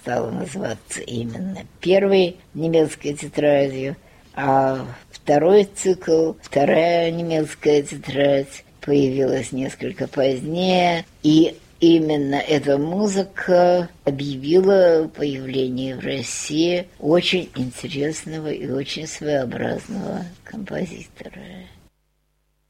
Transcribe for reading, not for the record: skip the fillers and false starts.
стала называться именно первой немецкой тетрадью, а второй цикл, вторая немецкая тетрадь, появилась несколько позднее, и именно эта музыка объявила появление в России очень интересного и очень своеобразного композитора.